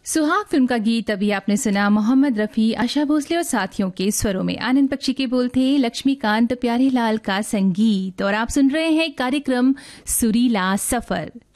सुहाग फिल्म का गीत अभी आपने सुना। मोहम्मद रफी, आशा भोसले और साथियों के स्वरों में आनंद बख्शी के बोल थे, लक्ष्मीकांत प्यारेलाल का संगीत। और आप सुन रहे हैं कार्यक्रम सुरीला सफर।